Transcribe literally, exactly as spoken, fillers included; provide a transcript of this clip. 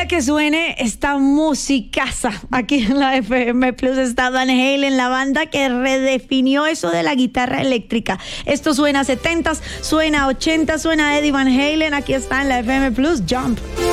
quiere que suene esta musicaza aquí en la F M Plus. Está Van Halen, la banda que redefinió eso de la guitarra eléctrica. Esto suena a setentas, suena a ochentas, suena a Eddie Van Halen. Aquí está en la F M Plus, Jump.